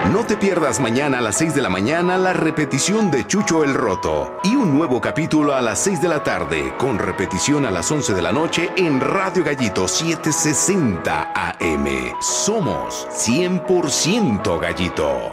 No te pierdas mañana a las 6 de la mañana la repetición de Chucho el Roto y un nuevo capítulo a las 6 de la tarde con repetición a las 11 de la noche en Radio Gallito 760 AM. Somos 100% Gallito.